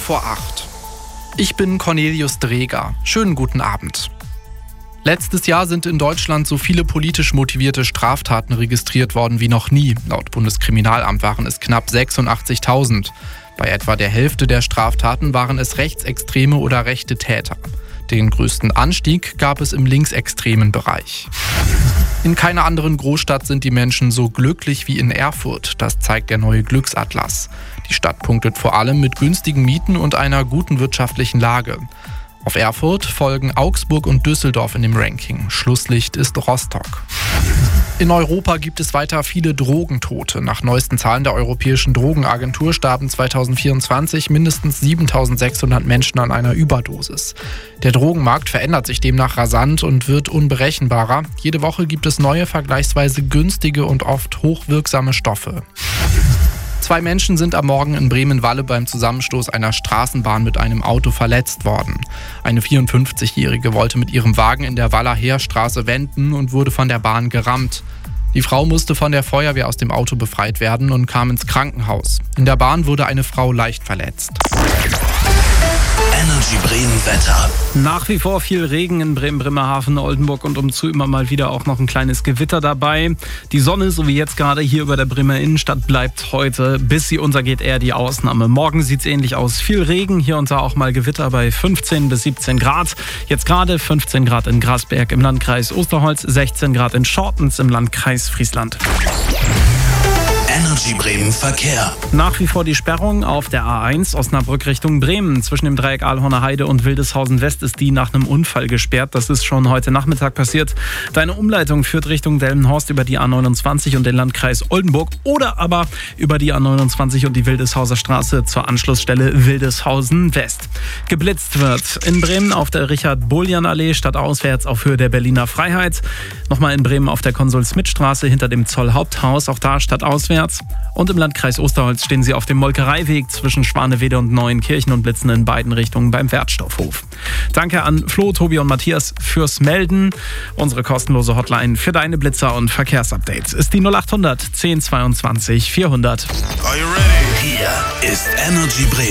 8:05. Ich bin Cornelius Dreger. Schönen guten Abend. Letztes Jahr sind in Deutschland so viele politisch motivierte Straftaten registriert worden wie noch nie. Laut Bundeskriminalamt waren es knapp 86.000. Bei etwa der Hälfte der Straftaten waren es rechtsextreme oder rechte Täter. Den größten Anstieg gab es im linksextremen Bereich. In keiner anderen Großstadt sind die Menschen so glücklich wie in Erfurt. Das zeigt der neue Glücksatlas. Die Stadt punktet vor allem mit günstigen Mieten und einer guten wirtschaftlichen Lage. Auf Erfurt folgen Augsburg und Düsseldorf in dem Ranking. Schlusslicht ist Rostock. In Europa gibt es weiter viele Drogentote. Nach neuesten Zahlen der Europäischen Drogenagentur starben 2024 mindestens 7.600 Menschen an einer Überdosis. Der Drogenmarkt verändert sich demnach rasant und wird unberechenbarer. Jede Woche gibt es neue, vergleichsweise günstige und oft hochwirksame Stoffe. 2 Menschen sind am Morgen in Bremen-Walle beim Zusammenstoß einer Straßenbahn mit einem Auto verletzt worden. Eine 54-Jährige wollte mit ihrem Wagen in der Waller Heerstraße wenden und wurde von der Bahn gerammt. Die Frau musste von der Feuerwehr aus dem Auto befreit werden und kam ins Krankenhaus. In der Bahn wurde eine Frau leicht verletzt. Energy Bremen Wetter. Nach wie vor viel Regen in Bremen, Bremerhaven, Oldenburg und umzu immer mal wieder auch noch ein kleines Gewitter dabei. Die Sonne, so wie jetzt gerade hier über der Bremer Innenstadt, bleibt heute, bis sie untergeht, eher die Ausnahme. Morgen sieht es ähnlich aus. Viel Regen, hier und da auch mal Gewitter bei 15 bis 17 Grad. Jetzt gerade 15 Grad in Grasberg im Landkreis Osterholz, 16 Grad in Schortens im Landkreis Friesland. Energy Bremen Verkehr. Nach wie vor die Sperrung auf der A1 Osnabrück Richtung Bremen. Zwischen dem Dreieck Ahlhorner Heide und Wildeshausen West ist die nach einem Unfall gesperrt. Das ist schon heute Nachmittag passiert. Deine Umleitung führt Richtung Delmenhorst über die A29 und den Landkreis Oldenburg oder aber über die A29 und die Wildeshauser Straße zur Anschlussstelle Wildeshausen West. Geblitzt wird in Bremen auf der Richard-Boljan-Allee stadtauswärts auf Höhe der Berliner Freiheit. Nochmal in Bremen auf der Konsul-Smith-Straße hinter dem Zoll-Haupthaus, auch da stadtauswärts. Und im Landkreis Osterholz stehen sie auf dem Molkereiweg zwischen Schwanewede und Neuenkirchen und blitzen in beiden Richtungen beim Wertstoffhof. Danke an Flo, Tobi und Matthias fürs Melden. Unsere kostenlose Hotline für deine Blitzer und Verkehrsupdates ist die 0800 10 22 400. Are you ready? Hier ist Energy Bremen.